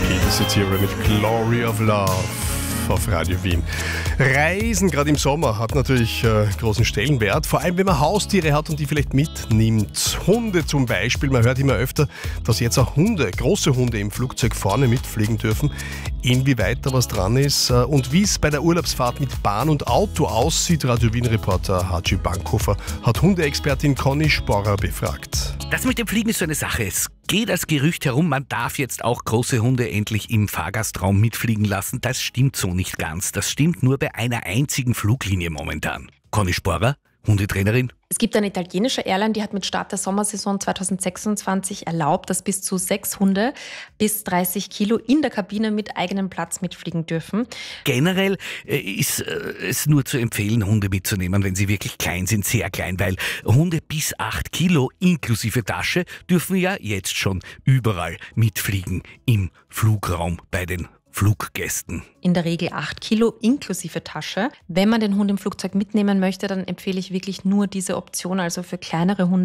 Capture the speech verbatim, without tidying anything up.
Peter Cetera mit Glory of Love auf Radio Wien. Reisen, gerade im Sommer, hat natürlich äh, großen Stellenwert, vor allem wenn man Haustiere hat und die vielleicht mitnimmt. Hunde zum Beispiel, man hört immer öfter, dass jetzt auch Hunde, große Hunde im Flugzeug vorne mitfliegen dürfen. Inwieweit da was dran ist äh, und wie es bei der Urlaubsfahrt mit Bahn und Auto aussieht, Radio Wien-Reporter Haji Bankhofer hat Hundeexpertin Conny Sporrer befragt. Das mit dem Fliegen ist so eine Sache. Es geht das Gerücht herum, man darf jetzt auch große Hunde endlich im Fahrgastraum mitfliegen lassen. Das stimmt so nicht ganz. Das stimmt nur bei einer einzigen Fluglinie momentan. Conny Sporrer, Hundetrainerin. Es gibt eine italienische Airline, die hat mit Start der Sommersaison zwanzig sechsundzwanzig erlaubt, dass bis zu sechs Hunde bis dreißig Kilo in der Kabine mit eigenem Platz mitfliegen dürfen. Generell äh, ist äh, es nur zu empfehlen, Hunde mitzunehmen, wenn sie wirklich klein sind, sehr klein, weil Hunde bis acht Kilo inklusive Tasche dürfen ja jetzt schon überall mitfliegen im Flugraum bei den Fluggästen. In der Regel acht Kilo inklusive Tasche. Wenn man den Hund im Flugzeug mitnehmen möchte, dann empfehle ich wirklich nur diese Option, also für kleinere Hunde.